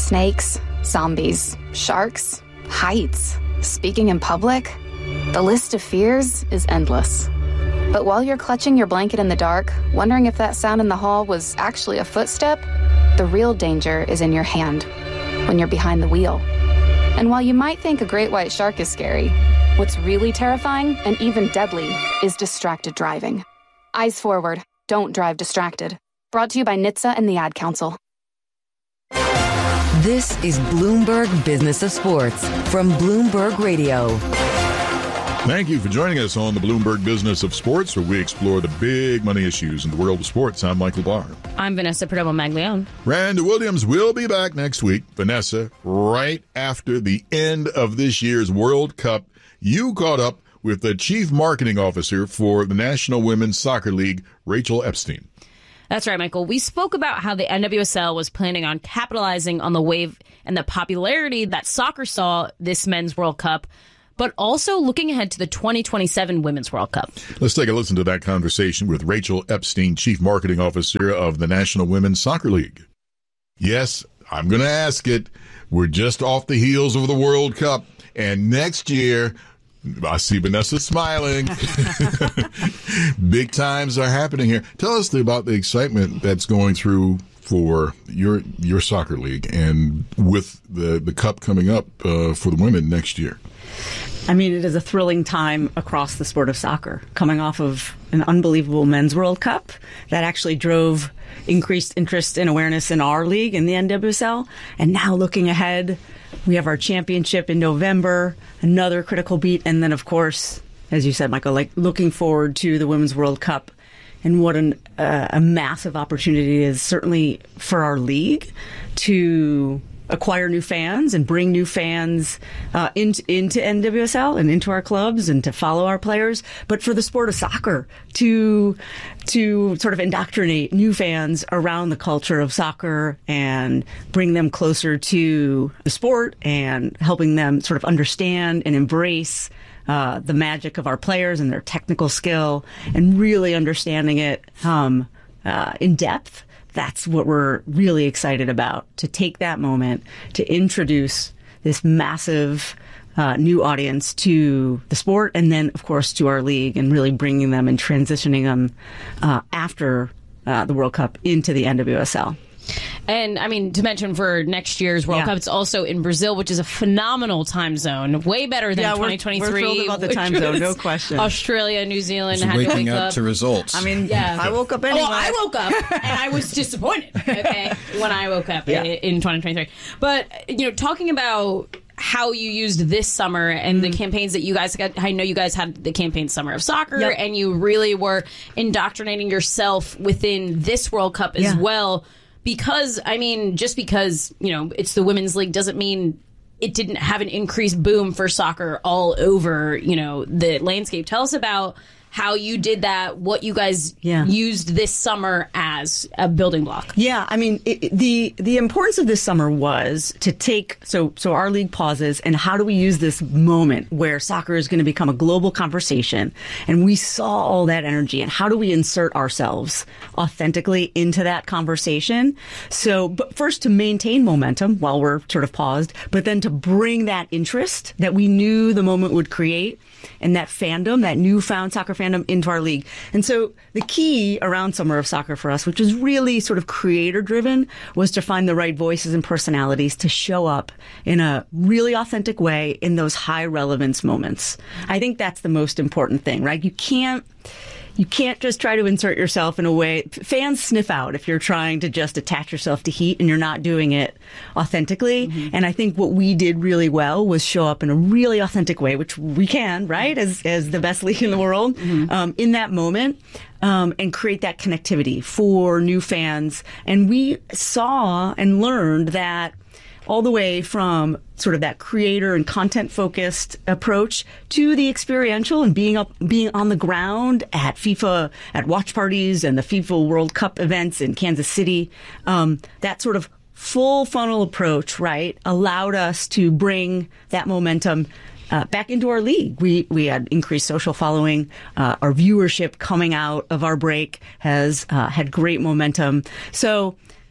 Snakes, zombies, sharks, heights, speaking in public. The list of fears is endless. But while you're clutching your blanket in the dark, wondering if that sound in the hall was actually a footstep, the real danger is in your hand, when you're behind the wheel. And while you might think a great white shark is scary, what's really terrifying and even deadly is distracted driving. Eyes forward, don't drive distracted. Brought to you by NHTSA and the Ad Council. This is Bloomberg Business of Sports from Bloomberg Radio. Thank you for joining us on the Bloomberg Business of Sports, where we explore the big money issues in the world of sports. I'm Michael Barr. I'm Vanessa Perdomo-Maglione. Randy Williams will be back next week. Vanessa, right after the end of this year's World Cup, you caught up with the Chief Marketing Officer for the National Women's Soccer League, Rachel Epstein. That's right, Michael. We spoke about how the NWSL was planning on capitalizing on the wave and the popularity that soccer saw this men's World Cup, but also looking ahead to the 2027 Women's World Cup. Let's take a listen to that conversation with Rachel Epstein, Chief Marketing Officer of the National Women's Soccer League. Yes, I'm going to ask it. We're just off the heels of the World Cup, and next year, I see Vanessa smiling. Big times are happening here. Tell us about the excitement that's going through for your soccer league and with the cup coming up for the women next year. I mean, it is a thrilling time across the sport of soccer, coming off of an unbelievable men's World Cup that actually drove increased interest and awareness in our league, in the NWSL. And now looking ahead, we have our championship in November, another critical beat. And then, of course, as you said, Michael, like looking forward to the Women's World Cup and what a massive opportunity it is, certainly for our league, to acquire new fans and bring new fans into NWSL and into our clubs and to follow our players, but for the sport of soccer to sort of indoctrinate new fans around the culture of soccer and bring them closer to the sport and helping them sort of understand and embrace the magic of our players and their technical skill and really understanding it in depth. That's what we're really excited about, to take that moment to introduce this massive new audience to the sport and then, of course, to our league and really bringing them and transitioning them after the World Cup into the NWSL. And, I mean, to mention for next year's World Cup, it's also in Brazil, which is a phenomenal time zone. Way better than 2023. We're thrilled about the time zone, no question. Australia, New Zealand had to waking wake up to results. I mean, I woke up anyway. Oh, I woke up, and I was disappointed, okay, when I woke up in 2023. But, talking about how you used this summer and the campaigns that you guys got. I know you guys had the campaign Summer of Soccer, and you really were indoctrinating yourself within this World Cup as well. Because, I mean, just because, it's the women's league doesn't mean it didn't have an increased boom for soccer all over, the landscape. Tell us about how you did that, what you guys used this summer as a building block. Yeah, I mean, the importance of this summer was to take, so our league pauses, and how do we use this moment where soccer is going to become a global conversation, and we saw all that energy, and how do we insert ourselves authentically into that conversation? So, but first to maintain momentum while we're sort of paused, but then to bring that interest that we knew the moment would create, and that fandom, that newfound soccer fandom, into our league. And so the key around Summer of Soccer for us, which was really sort of creator-driven, was to find the right voices and personalities to show up in a really authentic way in those high-relevance moments. I think that's the most important thing, right? You can't just try to insert yourself in a way. Fans sniff out if you're trying to just attach yourself to heat and you're not doing it authentically. Mm-hmm. And I think what we did really well was show up in a really authentic way, which we can, right, as the best league in the world, in that moment, and create that connectivity for new fans. And we saw and learned that all the way from sort of that creator and content-focused approach to the experiential and being on the ground at FIFA, at watch parties and the FIFA World Cup events in Kansas City. That sort of full funnel approach, right, allowed us to bring that momentum back into our league. We had increased social following. Our viewership coming out of our break has had great momentum. So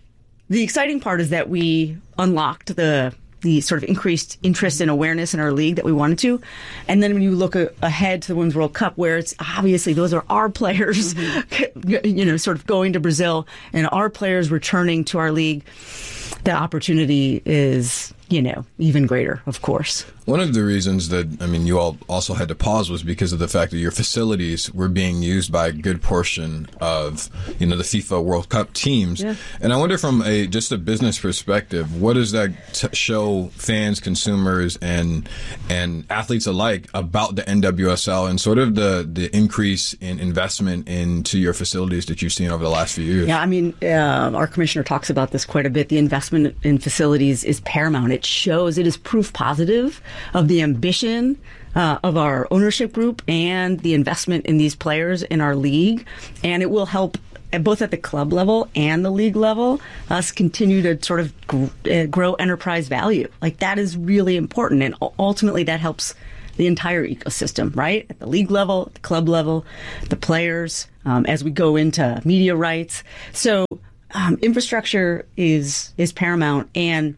the exciting part is that we unlocked the sort of increased interest and awareness in our league that we wanted to. And then when you look ahead to the Women's World Cup, where it's obviously those are our players, sort of going to Brazil and our players returning to our league, the opportunity is, even greater, of course. One of the reasons that, you all also had to pause was because of the fact that your facilities were being used by a good portion of, the FIFA World Cup teams. Yeah. And I wonder from just a business perspective, what does that show fans, consumers, and athletes alike about the NWSL and sort of the increase in investment into your facilities that you've seen over the last few years? Yeah, our commissioner talks about this quite a bit. The investment in facilities is paramount. It is proof positive of the ambition of our ownership group and the investment in these players in our league. And it will help both at the club level and the league level us continue to sort of grow enterprise value. Like, that is really important. And ultimately that helps the entire ecosystem, right? At the league level, at the club level, the players, as we go into media rights. So infrastructure is paramount. And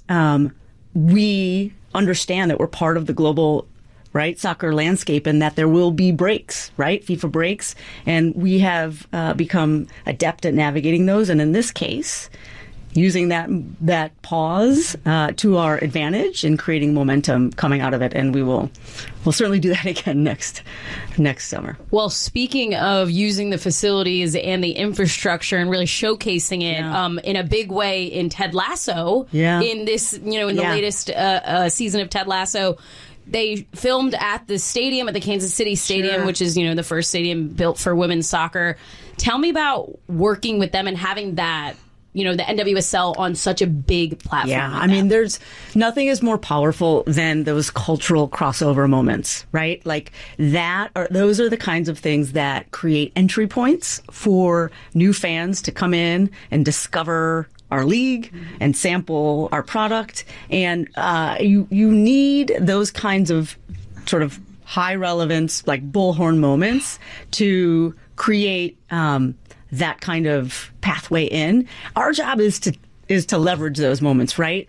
we understand that we're part of the global soccer landscape and that there will be breaks, FIFA breaks. And we have become adept at navigating those. And in this case, using that pause to our advantage and creating momentum coming out of it. And we'll certainly do that again next summer. Well, speaking of using the facilities and the infrastructure and really showcasing it in a big way in Ted Lasso, in this, in the latest season of Ted Lasso, they filmed at the stadium, at the Kansas City Stadium, which is, the first stadium built for women's soccer. Tell me about working with them and having that, the NWSL on such a big platform. Yeah, there's nothing is more powerful than those cultural crossover moments, right? Like those are the kinds of things that create entry points for new fans to come in and discover our league and sample our product. And you need those kinds of sort of high relevance, like bullhorn moments to create that kind of pathway in. Our job is to leverage those moments, right?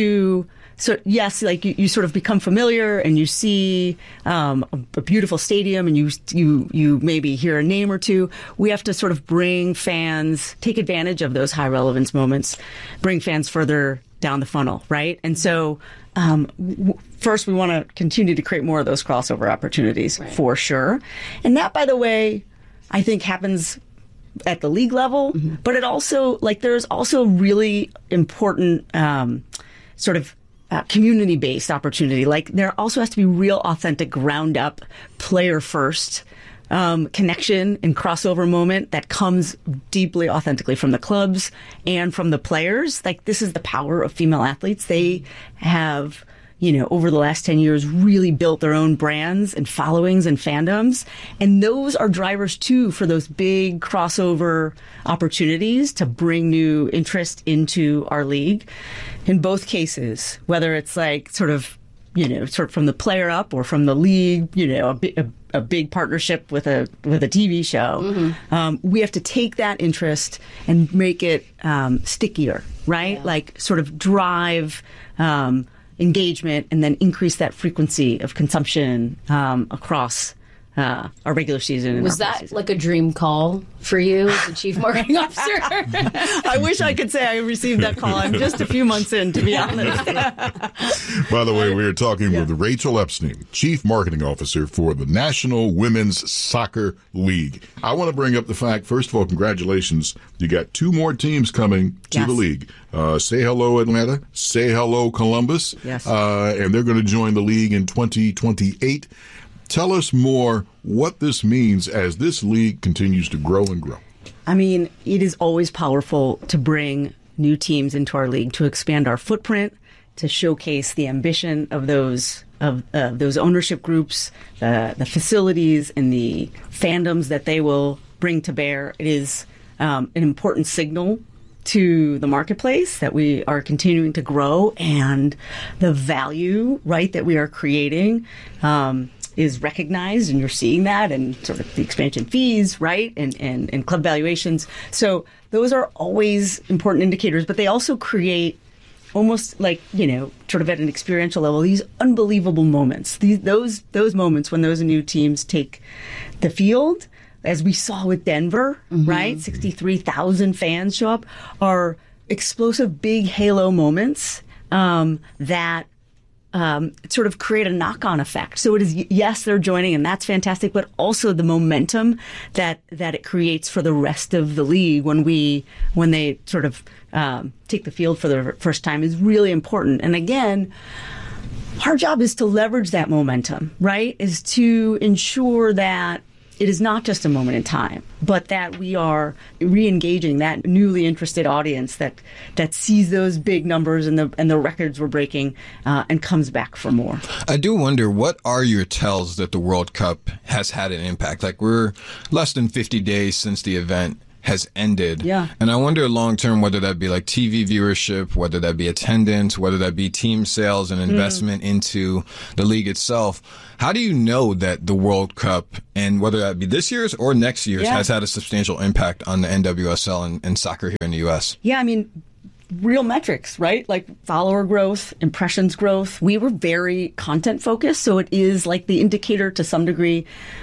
Yes, like you sort of become familiar and you see a beautiful stadium and you maybe hear a name or two. We have to sort of bring fans, take advantage of those high relevance moments, bring fans further down the funnel, right? And so first we want to continue to create more of those crossover opportunities for sure. And that, by the way, I think happens at the league level, but it also, there's also really important sort of community-based opportunity. There also has to be real, authentic, ground-up, player-first connection and crossover moment that comes deeply, authentically from the clubs and from the players. This is the power of female athletes. They have, over the last 10 years, really built their own brands and followings and fandoms. And those are drivers, too, for those big crossover opportunities to bring new interest into our league. In both cases, whether it's sort of from the player up or from the league, a big partnership with a TV show, we have to take that interest and make it stickier, right? Yeah. Sort of drive engagement and then increase that frequency of consumption across our regular season. And was that a dream call for you as the chief marketing officer? I wish I could say I received that call. I'm just a few months in, to be honest. By the way, we are talking with Rachel Epstein, chief marketing officer for the National Women's Soccer League. I want to bring up the fact, first of all, congratulations. You got 2 more teams coming to the league. Say hello, Atlanta. Say hello, Columbus. Yes. And they're going to join the league in 2028. Tell us more what this means as this league continues to grow and grow. It is always powerful to bring new teams into our league, to expand our footprint, to showcase the ambition of those ownership groups, the facilities, and the fandoms that they will bring to bear. It is an important signal to the marketplace that we are continuing to grow, and the value, that we are creating is recognized, and you're seeing that, and sort of the expansion fees, right, and club valuations. So those are always important indicators, but they also create almost like, sort of at an experiential level, these unbelievable moments. Those moments when those new teams take the field, as we saw with Denver, right? 63,000 fans show up, are explosive, big halo moments that sort of create a knock-on effect. So it is, yes, they're joining, and that's fantastic, but also the momentum that it creates for the rest of the league when they sort of take the field for the first time is really important. And again, our job is to leverage that momentum, right? Is to ensure that it is not just a moment in time, but that we are re-engaging that newly interested audience that sees those big numbers and the records we're breaking and comes back for more. I do wonder, what are your tells that the World Cup has had an impact? Like, we're less than 50 days since the event has ended. Yeah. And I wonder long term whether that be like TV viewership, whether that be attendance, whether that be team sales and investment into the league itself. How do you know that the World Cup, and whether that be this year's or next year's, has had a substantial impact on the NWSL and soccer here in the U.S.? Yeah, I mean, real metrics, right? Like follower growth, impressions growth. We were very content focused, so it is like the indicator to some degree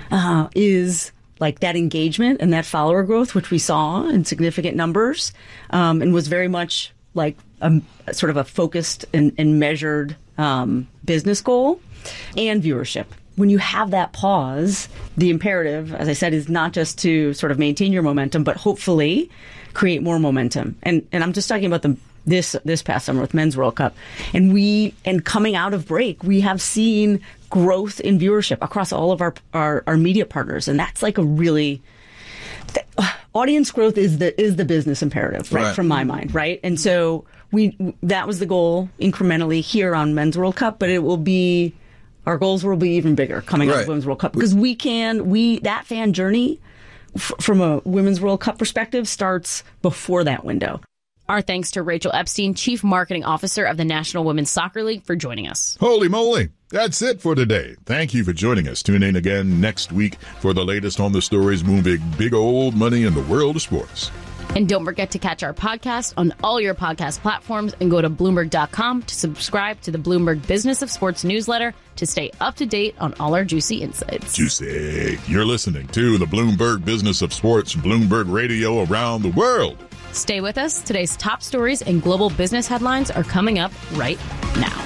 is like that engagement and that follower growth, which we saw in significant numbers, and was very much like sort of a focused and measured business goal, and viewership. When you have that pause, the imperative, as I said, is not just to sort of maintain your momentum, but hopefully create more momentum. And I'm just talking about this past summer with Men's World Cup. And coming out of break, we have seen growth in viewership across all of our media partners. And that's like a really audience growth is the business imperative, right? From my mind, right? And so that was the goal incrementally here on Men's World Cup, but our goals will be even bigger coming out of Women's World Cup, because that fan journey from a Women's World Cup perspective starts before that window. Our thanks to Rachel Epstein, Chief Marketing Officer of the National Women's Soccer League, for joining us. Holy moly. That's it for today. Thank you for joining us. Tune in again next week for the latest on the stories moving big old money in the world of sports. And don't forget to catch our podcast on all your podcast platforms, and go to Bloomberg.com to subscribe to the Bloomberg Business of Sports newsletter to stay up to date on all our juicy insights. Juicy. You're listening to the Bloomberg Business of Sports, Bloomberg Radio around the world. Stay with us. Today's top stories and global business headlines are coming up right now.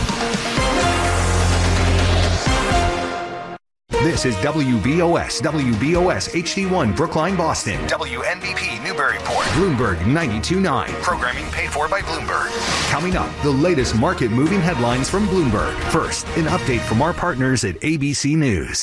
This is WBOS HD1 Brookline, Boston. WNBP Newburyport. Bloomberg 92.9. Programming paid for by Bloomberg. Coming up, the latest market-moving headlines from Bloomberg. First, an update from our partners at ABC News.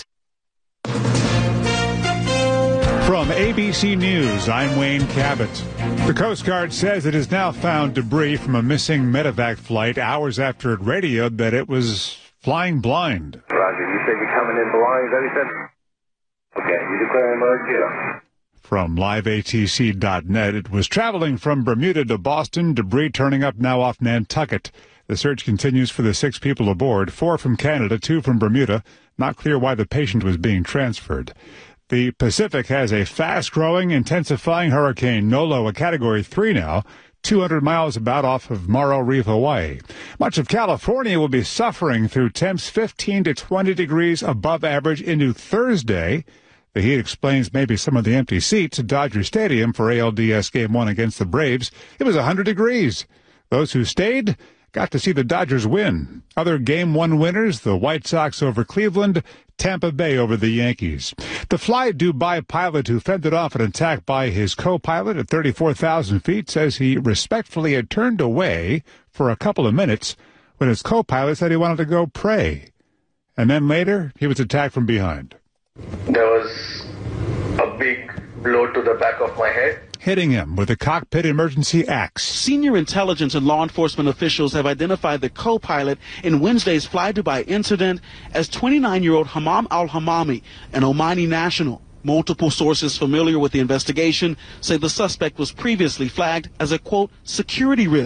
From ABC News, I'm Wayne Cabot. The Coast Guard says it has now found debris from a missing medevac flight hours after it radioed that it was flying blind. Roger, you said you're coming in blind, is that what you said? Okay, you declare emergency. From liveatc.net, it was traveling from Bermuda to Boston, debris turning up now off Nantucket. The search continues for the 6 people aboard, 4 from Canada, 2 from Bermuda. Not clear why the patient was being transferred. The Pacific has a fast-growing, intensifying hurricane, Nolo, a Category 3 now, 200 miles about off of Morro Reef, Hawaii. Much of California will be suffering through temps 15 to 20 degrees above average into Thursday. The heat explains maybe some of the empty seats at Dodger Stadium for ALDS Game 1 against the Braves. It was 100 degrees. Those who stayed got to see the Dodgers win. Other Game 1 winners, the White Sox over Cleveland, Tampa Bay over the Yankees. The Fly Dubai pilot who fended off an attack by his co-pilot at 34,000 feet says he respectfully had turned away for a couple of minutes when his co-pilot said he wanted to go pray. And then later, he was attacked from behind. There was a big blow to the back of my head, hitting him with a cockpit emergency axe. Senior intelligence and law enforcement officials have identified the co-pilot in Wednesday's Fly Dubai incident as 29-year-old Hammam al-Hammami, an Omani national. Multiple sources familiar with the investigation say the suspect was previously flagged as a, quote, security risk.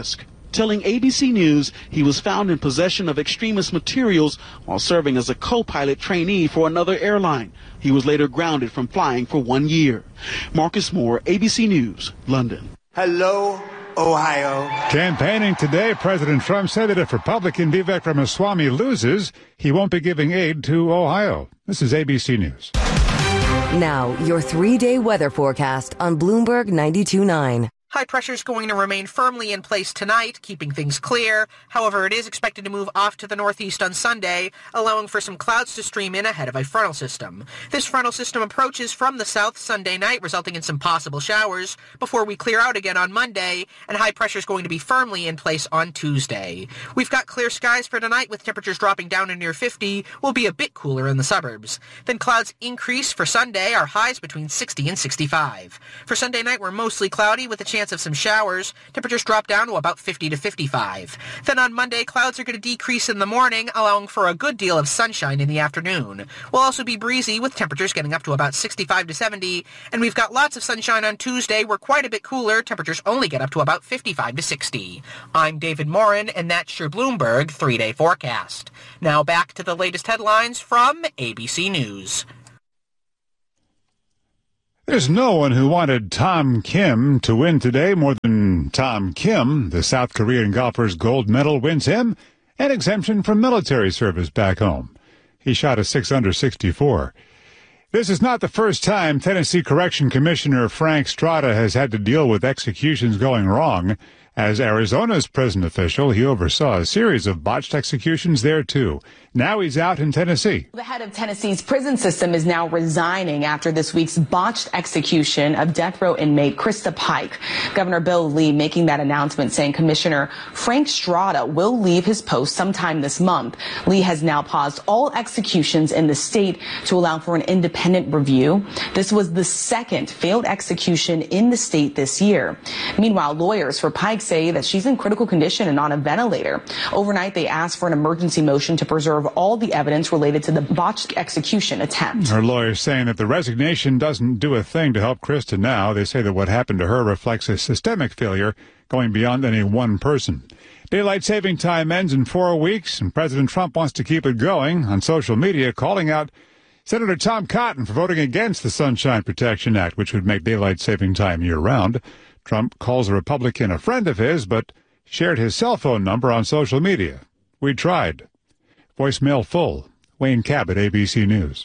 telling ABC News he was found in possession of extremist materials while serving as a co-pilot trainee for another airline. He was later grounded from flying for 1 year. Marcus Moore, ABC News, London. Hello, Ohio. Campaigning today, President Trump said that if Republican Vivek Ramaswamy loses, he won't be giving aid to Ohio. This is ABC News. Now, your 3-day weather forecast on Bloomberg 92.9. High pressure is going to remain firmly in place tonight, keeping things clear. However, it is expected to move off to the northeast on Sunday, allowing for some clouds to stream in ahead of a frontal system. This frontal system approaches from the south Sunday night, resulting in some possible showers before we clear out again on Monday, and high pressure is going to be firmly in place on Tuesday. We've got clear skies for tonight with temperatures dropping down to near 50. We'll be a bit cooler in the suburbs. Then clouds increase for Sunday, our highs between 60 and 65. For Sunday night, we're mostly cloudy with a chance of some showers. Temperatures drop down to about 50 to 55. Then on Monday, clouds are going to decrease in the morning, allowing for a good deal of sunshine in the afternoon. We'll also be breezy with temperatures getting up to about 65 to 70. And we've got lots of sunshine on Tuesday. We're quite a bit cooler. Temperatures only get up to about 55 to 60. I'm David Morin, and that's your Bloomberg 3-day forecast. Now back to the latest headlines from ABC News. There's no one who wanted Tom Kim to win today more than Tom Kim. The South Korean golfer's gold medal wins him an exemption from military service back home. He shot a 6 under 64. This is not the first time Tennessee Correction Commissioner Frank Strada has had to deal with executions going wrong. As Arizona's prison official, he oversaw a series of botched executions there, too. Now he's out in Tennessee. The head of Tennessee's prison system is now resigning after this week's botched execution of death row inmate Krista Pike. Governor Bill Lee making that announcement, saying Commissioner Frank Strada will leave his post sometime this month. Lee has now paused all executions in the state to allow for an independent review. This was the second failed execution in the state this year. Meanwhile, lawyers for Pike say that she's in critical condition and on a ventilator. Overnight, they asked for an emergency motion to preserve all the evidence related to the botched execution attempt. Her lawyers saying that the resignation doesn't do a thing to help Krista now. They say that what happened to her reflects a systemic failure going beyond any one person. Daylight saving time ends in 4 weeks, and President Trump wants to keep it going on social media, calling out Senator Tom Cotton for voting against the Sunshine Protection Act, which would make daylight saving time year-round. Trump calls a Republican a friend of his, but shared his cell phone number on social media. We tried. Voicemail full. Wayne Cabot, ABC News.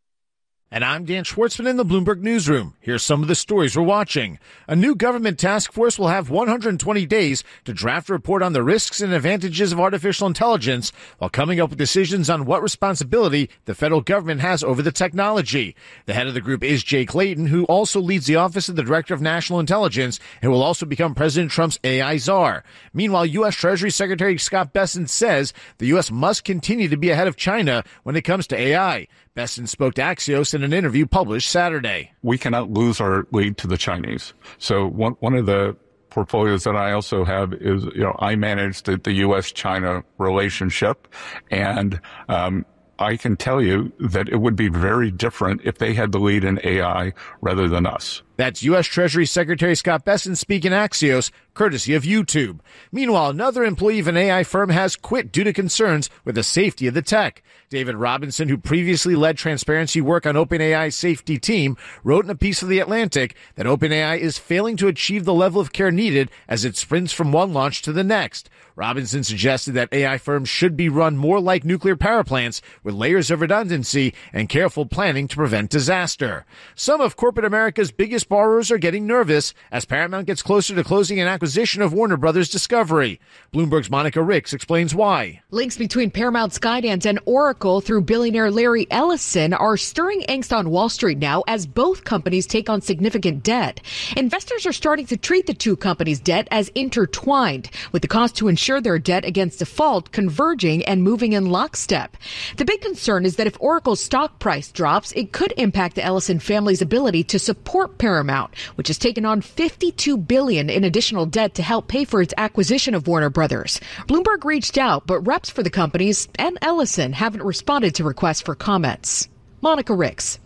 And I'm Dan Schwartzman in the Bloomberg Newsroom. Here's some of the stories we're watching. A new government task force will have 120 days to draft a report on the risks and advantages of artificial intelligence while coming up with decisions on what responsibility the federal government has over the technology. The head of the group is Jay Clayton, who also leads the Office of the Director of National Intelligence and will also become President Trump's AI czar. Meanwhile, U.S. Treasury Secretary Scott Bessent says the U.S. must continue to be ahead of China when it comes to AI. Bessent spoke to Axios in an interview published Saturday. We cannot lose our lead to the Chinese. So one of the portfolios that I also have is, I manage the U.S.-China relationship, and I can tell you that it would be very different if they had the lead in AI rather than us. That's U.S. Treasury Secretary Scott Bessent speaking Axios, courtesy of YouTube. Meanwhile, another employee of an AI firm has quit due to concerns with the safety of the tech. David Robinson, who previously led transparency work on OpenAI's safety team, wrote in a piece for The Atlantic that OpenAI is failing to achieve the level of care needed as it sprints from one launch to the next. Robinson suggested that AI firms should be run more like nuclear power plants with layers of redundancy and careful planning to prevent disaster. Some of corporate America's biggest borrowers are getting nervous as Paramount gets closer to closing an acquisition of Warner Brothers Discovery. Bloomberg's Monica Ricks explains why. Links between Paramount, Skydance, and Oracle through billionaire Larry Ellison are stirring angst on Wall Street now as both companies take on significant debt. Investors are starting to treat the two companies' debt as intertwined, with the cost to insure their debt against default converging and moving in lockstep. The big concern is that if Oracle's stock price drops, it could impact the Ellison family's ability to support Paramount, which has taken on $52 billion in additional debt to help pay for its acquisition of Warner Brothers. Bloomberg reached out, but reps for the companies and Ellison haven't responded to requests for comments. Monica Ricks,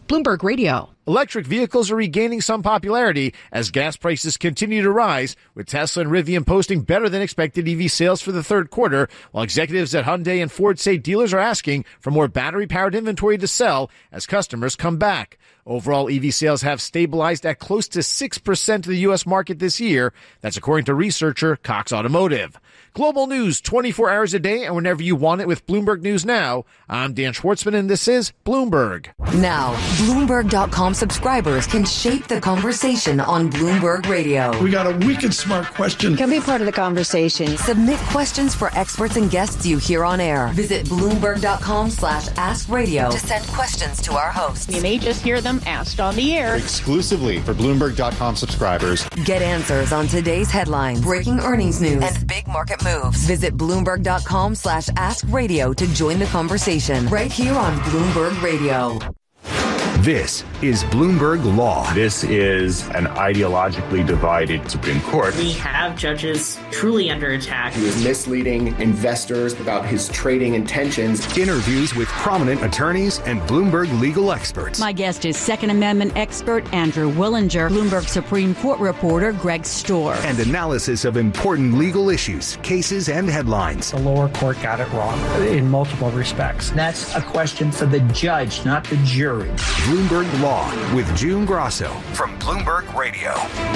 Bloomberg Radio. Electric vehicles are regaining some popularity as gas prices continue to rise, with Tesla and Rivian posting better than expected EV sales for the third quarter, while executives at Hyundai and Ford say dealers are asking for more battery-powered inventory to sell as customers come back. Overall, EV sales have stabilized at close to 6% of the U.S. market this year. That's according to researcher Cox Automotive. Global news 24 hours a day and whenever you want it with Bloomberg News Now. I'm Dan Schwartzman, and this is Bloomberg. Now, Bloomberg.com subscribers can shape the conversation on Bloomberg Radio. We got a wicked smart question. Can be part of the conversation. Submit questions for experts and guests you hear on air. Visit Bloomberg.com/AskRadio to send questions to our hosts. You may just hear them asked on the air. Exclusively for Bloomberg.com subscribers. Get answers on today's headlines, breaking earnings news, and big market moves. Visit Bloomberg.com/AskRadio to join the conversation right here on Bloomberg Radio. This is Bloomberg Law. This is an ideologically divided Supreme Court. We have judges truly under attack. He was misleading investors about his trading intentions. Interviews with prominent attorneys and Bloomberg legal experts. My guest is Second Amendment expert Andrew Willinger, Bloomberg Supreme Court reporter Greg Storr. And analysis of important legal issues, cases, and headlines. The lower court got it wrong in multiple respects. That's a question for the judge, not the jury. Bloomberg Law with June Grosso from Bloomberg Radio.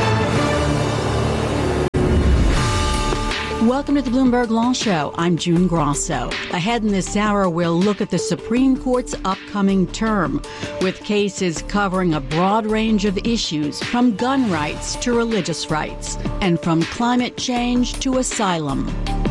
Welcome to the Bloomberg Law Show. I'm June Grosso. Ahead in this hour, we'll look at the Supreme Court's upcoming term, with cases covering a broad range of issues, from gun rights to religious rights, and from climate change to asylum.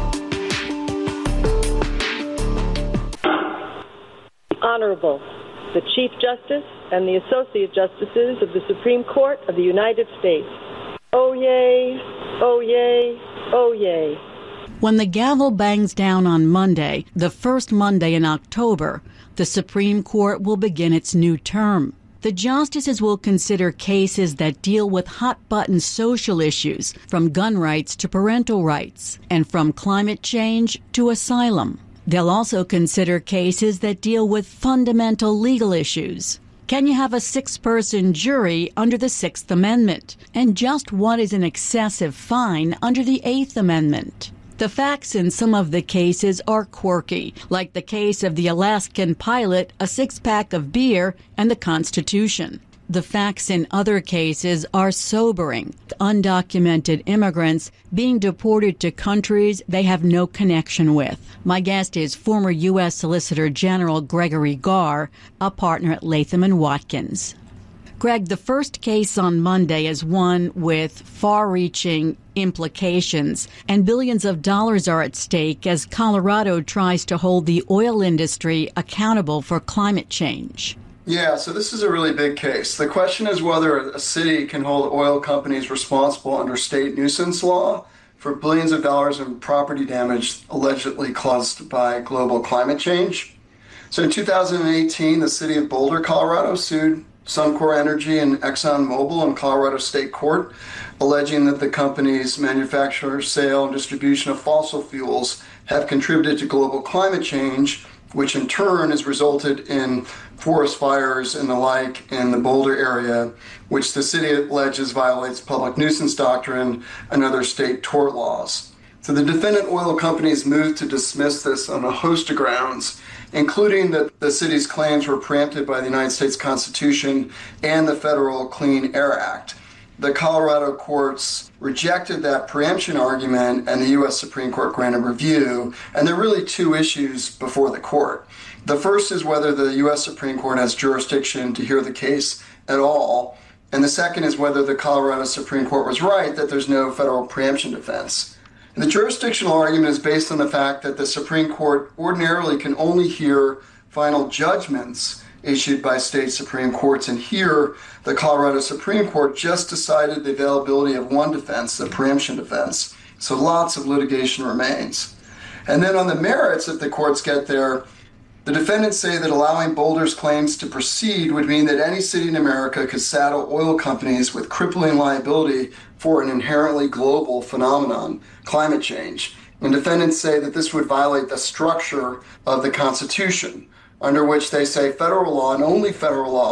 Honorable, the Chief Justice and the Associate Justices of the Supreme Court of the United States. Oh yay, oh yay, oh yay. When the gavel bangs down on Monday, the first Monday in October, the Supreme Court will begin its new term. The justices will consider cases that deal with hot-button social issues, from gun rights to parental rights, and from climate change to asylum. They'll also consider cases that deal with fundamental legal issues. Can you have a 6-person jury under the 6th Amendment? And just what is an excessive fine under the 8th Amendment? The facts in some of the cases are quirky, like the case of the Alaskan pilot, a 6-pack of beer, and the Constitution. The facts in other cases are sobering. Undocumented immigrants being deported to countries they have no connection with. My guest is former U.S. Solicitor General Gregory Garr, a partner at Latham & Watkins. Greg, the first case on Monday is one with far-reaching implications, and billions of dollars are at stake as Colorado tries to hold the oil industry accountable for climate change. Yeah, so this is a really big case. The question is whether a city can hold oil companies responsible under state nuisance law for billions of dollars in property damage allegedly caused by global climate change. So in 2018, the city of Boulder, Colorado sued Suncor Energy and ExxonMobil in Colorado State Court, alleging that the company's manufacture, sale, and distribution of fossil fuels have contributed to global climate change, which in turn has resulted in forest fires and the like in the Boulder area, which the city alleges violates public nuisance doctrine and other state tort laws. So the defendant oil companies moved to dismiss this on a host of grounds, including that the city's claims were preempted by the United States Constitution and the Federal Clean Air Act. The Colorado courts rejected that preemption argument, and the U.S. Supreme Court granted review. And there are really two issues before the court. The first is whether the U.S. Supreme Court has jurisdiction to hear the case at all. And the second is whether the Colorado Supreme Court was right that there's no federal preemption defense. And the jurisdictional argument is based on the fact that the Supreme Court ordinarily can only hear final judgments issued by state Supreme Courts. And here, the Colorado Supreme Court just decided the availability of one defense, the preemption defense. So lots of litigation remains. And then on the merits, if the courts get there, the defendants say that allowing Boulder's claims to proceed would mean that any city in America could saddle oil companies with crippling liability for an inherently global phenomenon, climate change. And defendants say that this would violate the structure of the Constitution, under which they say federal law and only federal law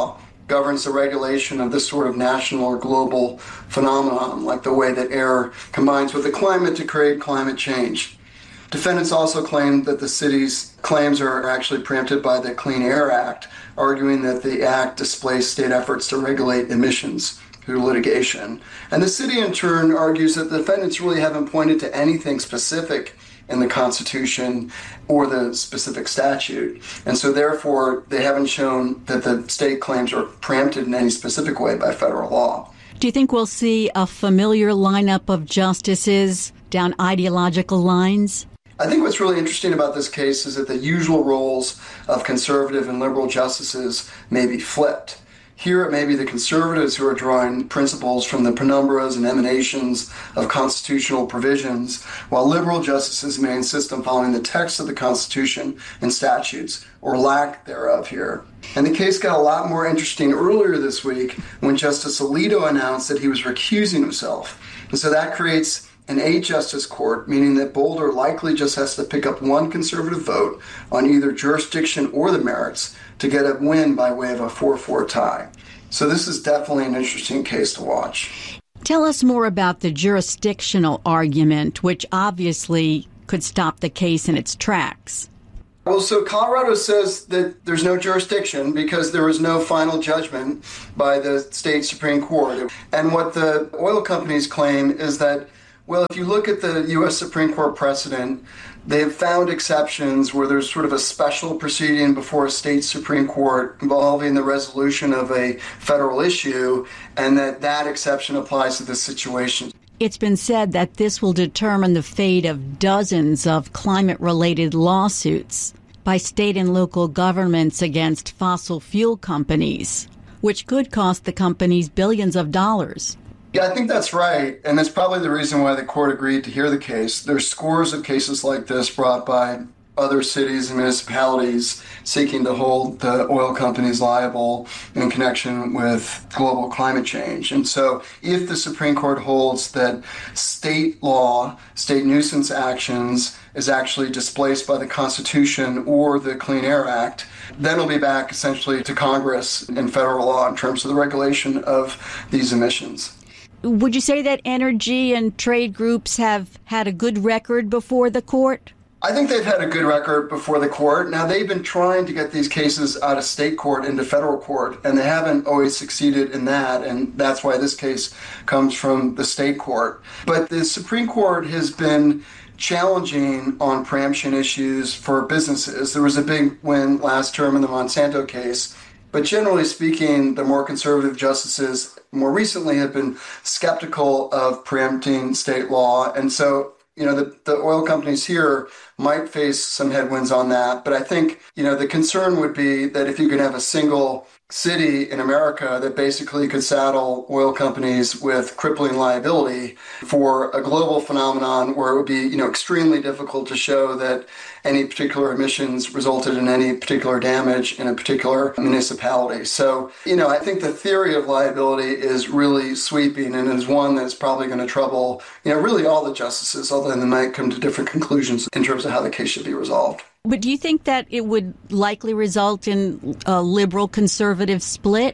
governs the regulation of this sort of national or global phenomenon, like the way that air combines with the climate to create climate change. Defendants also claim that the city's claims are actually preempted by the Clean Air Act, arguing that the act displaced state efforts to regulate emissions through litigation. And the city, in turn, argues that the defendants really haven't pointed to anything specific in the Constitution or the specific statute. And so, therefore, they haven't shown that the state claims are preempted in any specific way by federal law. Do you think we'll see a familiar lineup of justices down ideological lines? I think what's really interesting about this case is that the usual roles of conservative and liberal justices may be flipped. Here it may be the conservatives who are drawing principles from the penumbras and emanations of constitutional provisions, while liberal justices may insist on following the text of the Constitution and statutes, or lack thereof here. And the case got a lot more interesting earlier this week when Justice Alito announced that he was recusing himself. And so that creates an 8-justice court, meaning that Boulder likely just has to pick up one conservative vote on either jurisdiction or the merits to get a win by way of a 4-4 tie. So this is definitely an interesting case to watch. Tell us more about the jurisdictional argument, which obviously could stop the case in its tracks. Well, so Colorado says that there's no jurisdiction because there was no final judgment by the state Supreme Court. And what the oil companies claim is that, well, if you look at the U.S. Supreme Court precedent, they have found exceptions where there's sort of a special proceeding before a state Supreme Court involving the resolution of a federal issue, and that exception applies to this situation. It's been said that this will determine the fate of dozens of climate-related lawsuits by state and local governments against fossil fuel companies, which could cost the companies billions of dollars. Yeah, I think that's right. And that's probably the reason why the court agreed to hear the case. There's scores of cases like this brought by other cities and municipalities seeking to hold the oil companies liable in connection with global climate change. And so if the Supreme Court holds that state law, state nuisance actions is actually displaced by the Constitution or the Clean Air Act, then it'll be back essentially to Congress and federal law in terms of the regulation of these emissions. Would you say that energy and trade groups have had a good record before the court? I think they've had a good record before the court. Now, they've been trying to get these cases out of state court into federal court, and they haven't always succeeded in that, and that's why this case comes from the state court. But the Supreme Court has been challenging on preemption issues for businesses. There was a big win last term in the Monsanto case, but generally speaking, the more conservative justices more recently have been skeptical of preempting state law. And so, the oil companies here might face some headwinds on that. But I think, the concern would be that if you could have a single city in America that basically could saddle oil companies with crippling liability for a global phenomenon where it would be, extremely difficult to show that any particular emissions resulted in any particular damage in a particular municipality. So, I think the theory of liability is really sweeping and is one that's probably going to trouble, really all the justices, although they might come to different conclusions in terms of how the case should be resolved. But do you think that it would likely result in a liberal-conservative split?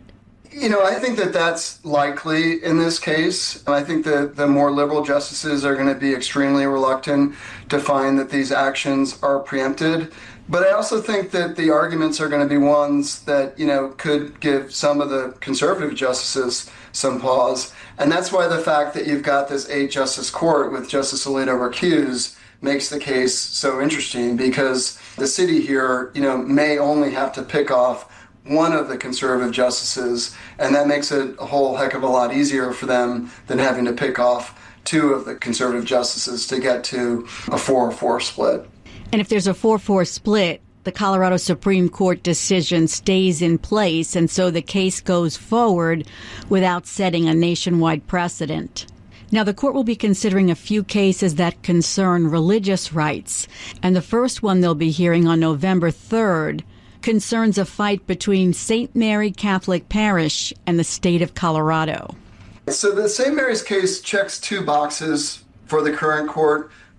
I think that that's likely in this case. I think that the more liberal justices are going to be extremely reluctant to find that these actions are preempted. But I also think that the arguments are going to be ones that, could give some of the conservative justices some pause. And that's why the fact that you've got this 8-justice court with Justice Alito recused makes the case so interesting, because the city here, may only have to pick off one of the conservative justices, and that makes it a whole heck of a lot easier for them than having to pick off 2 of the conservative justices to get to a 4-4 split. And if there's a 4-4 split, the Colorado Supreme Court decision stays in place, and so the case goes forward without setting a nationwide precedent. Now, the court will be considering a few cases that concern religious rights, and the first one they'll be hearing on November 3rd concerns a fight between St. Mary Catholic Parish and the state of Colorado. So the St. Mary's case checks 2 boxes for the current court.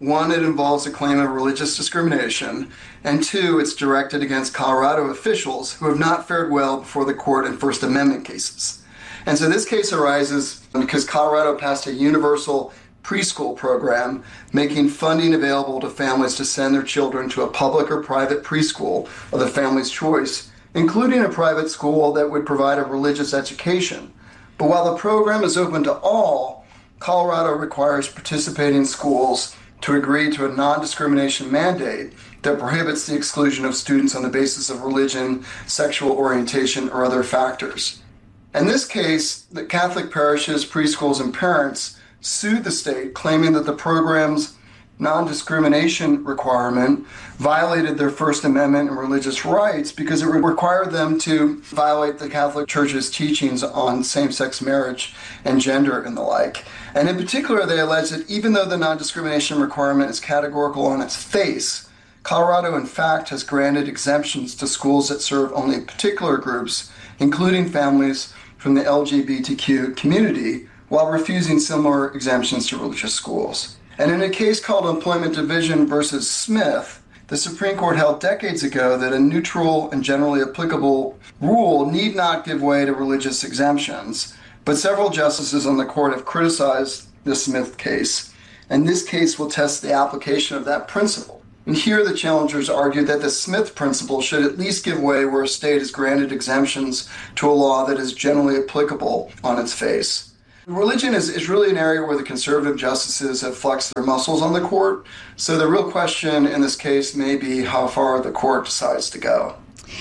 One, it involves a claim of religious discrimination, and two, it's directed against Colorado officials who have not fared well before the court in First Amendment cases. And so this case arises because Colorado passed a universal preschool program, making funding available to families to send their children to a public or private preschool of the family's choice, including a private school that would provide a religious education. But while the program is open to all, Colorado requires participating schools to agree to a non-discrimination mandate that prohibits the exclusion of students on the basis of religion, sexual orientation, or other factors. In this case, the Catholic parishes, preschools, and parents sued the state, claiming that the program's non-discrimination requirement violated their First Amendment and religious rights because it required them to violate the Catholic Church's teachings on same-sex marriage and gender and the like. And in particular, they allege that even though the non-discrimination requirement is categorical on its face, Colorado, in fact, has granted exemptions to schools that serve only particular groups, including families from the LGBTQ community, while refusing similar exemptions to religious schools. And in a case called Employment Division versus Smith, the Supreme Court held decades ago that a neutral and generally applicable rule need not give way to religious exemptions. But several justices on the court have criticized the Smith case, and this case will test the application of that principle. And here the challengers argue that the Smith principle should at least give way where a state is granted exemptions to a law that is generally applicable on its face. Religion is really an area where the conservative justices have flexed their muscles on the court. So the real question in this case may be how far the court decides to go.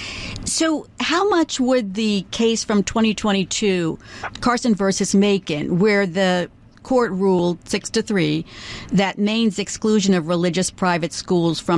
So how much would the case from 2022, Carson versus Macon, where the court ruled 6-3 that Maine's exclusion of religious private schools from